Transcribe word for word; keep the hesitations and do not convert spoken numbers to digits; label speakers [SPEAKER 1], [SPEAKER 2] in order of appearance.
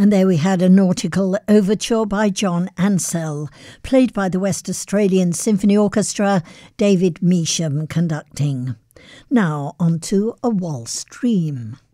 [SPEAKER 1] And there we had a nautical overture by John Ansell, played by the West Australian Symphony Orchestra, David Measham conducting. Now on to A Waltz Dream.